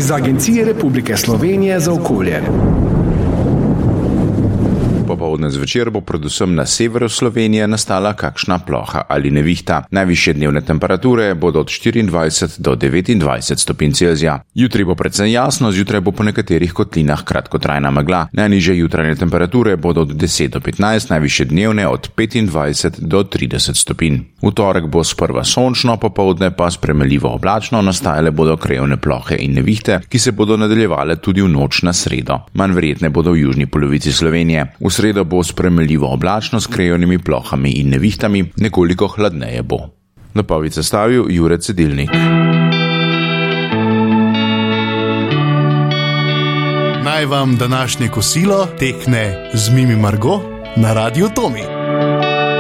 iz Agencije Republike Slovenije za okolje. Popoldne zvečer bo predvsem na severu Slovenije nastala kakšna ploha ali nevihta. Najvišje dnevne temperature bodo od 24 do 29 stopinj Celzija. Jutri bo precej jasno, zjutraj bo po nekaterih kotlinah kratkotrajna megla. Najnižje jutranje temperature bodo od 10 do 15, najvišje dnevne od 25 do 30 stopinj. V torek bo sprva sončno, popoldne pa spremenljivo oblačno, nastajale bodo krajevne plohe in nevihte, ki se bodo nadaljevale tudi v noč na sredo. Manj verjetne bodo v južni polovici Slovenije. V sredo bo spremenljivo oblačno s krajevnimi plohami in nevihtami, nekoliko hladneje bo. Napoved sestavil Jure Cedilnik. Naj vam današnje kosilo tekne z Mimi Margo na Radiu Tomi.